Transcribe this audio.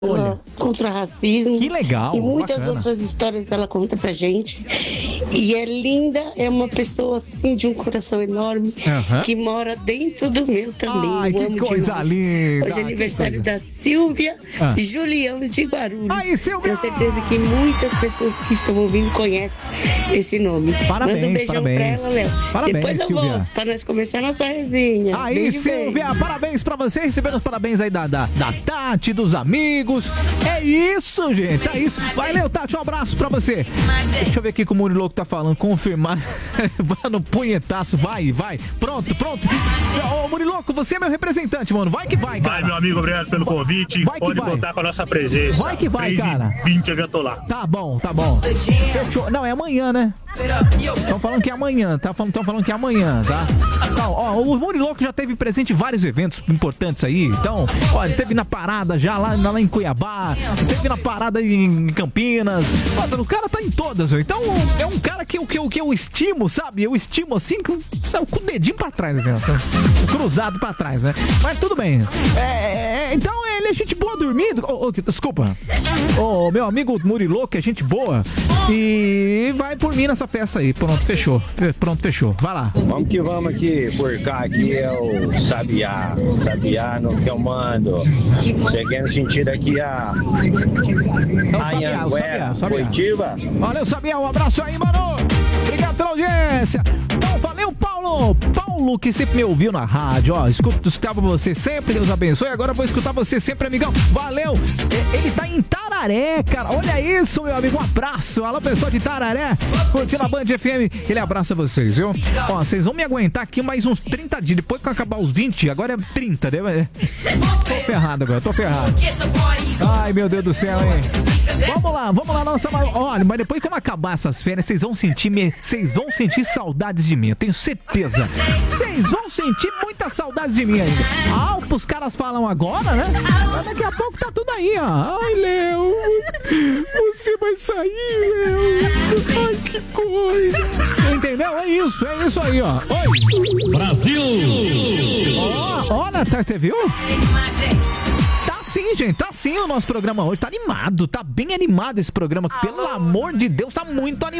contra o racismo. Que legal. E muitas bacana. outras histórias ela conta pra gente. E é linda, é uma pessoa assim de um coração enorme, que mora dentro do meu também. Ai, que coisa demais. linda. Hoje é aniversário da Silvia Julião de Guarulhos. Aí, Silvia! Tenho certeza que muitas pessoas que estão ouvindo conhecem esse nome. Parabéns, Manda um beijão pra ela, Léo. Parabéns, Depois eu Silvia. volto pra nós começar a nossa resenha. Aí, Beijo, Silvia, beijo. parabéns pra você. Recebendo os parabéns aí da Tati, dos amigos. É isso, gente. É isso. Valeu, Tati. Um abraço pra você. Deixa eu ver aqui o que o Muriloco tá falando. Confirmar. Mano, punhetaço. Vai. Pronto. Ô, Muriloco, você é meu representante, mano. Vai que vai, cara. Vai, meu amigo. Obrigado pelo convite. Vai que Pode vai. contar com a nossa presença. Vai que vai, cara. 3h20 eu já tô lá. Tá bom. Fechou. Não, é amanhã, né? Estão falando que é amanhã, tá? Estão falando que é amanhã, tá? Então, ó, o Muriloco já teve presente em vários eventos importantes aí. Então, ó, ele teve na parada já lá em Cuiabá, teve na parada em Campinas. Ó, o cara tá em todas, velho. Então, é um cara que eu estimo, sabe? Eu estimo assim, com o dedinho pra trás, né? Cruzado pra trás, né? Mas tudo bem. Então, ele é gente boa dormindo. Desculpa. Meu amigo Muriloco é gente boa. E vai por mim nessa festa aí. Pronto, fechou. Vai lá. Vamos que vamos aqui, por cá, aqui é o Sabiá no que eu mando. Cheguei no sentido aqui a Anhanguera, Coitiva. Valeu, Sabiá, um abraço aí, mano. Obrigado pela audiência. Então, valeu, Paulo, que sempre me ouviu na rádio, ó, escutava você sempre, Deus abençoe, agora eu vou escutar você sempre, amigão, valeu, ele tá em Tararé, cara, olha isso, meu amigo, um abraço, alô, pessoal de Tararé, curtindo a Band FM, ele abraça vocês, viu? Ó, vocês vão me aguentar aqui mais uns 30 dias, depois que acabar os 20, agora é 30, né? Tô ferrado agora, ai, meu Deus do céu, hein? Vamos lá, nossa, olha, mas depois que eu acabar essas férias, vocês vão sentir saudades de mim, eu tenho certeza. Vocês vão sentir muita saudade de mim ainda. Os caras falam agora, né? Mas daqui a pouco tá tudo aí, ó. Ai, Léo, você vai sair, Léo. Ai, que coisa. Entendeu? É isso aí, ó. Oi. Brasil! Olha, você viu? Sim, gente, tá sim o nosso programa hoje, tá animado, tá bem animado esse programa, pelo amor de Deus, tá muito animado.